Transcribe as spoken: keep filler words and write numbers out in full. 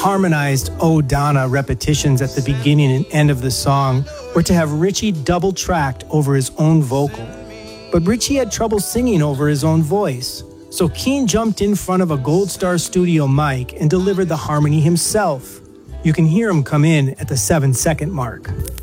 harmonized "Oh Donna" repetitions at the beginning and end of the song were to have Richie double-tracked over his own vocal. But Richie had trouble singing over his own voice, so Keane jumped in front of a Gold Star studio mic and delivered the harmony himself. You can hear him come in at the seven-second mark.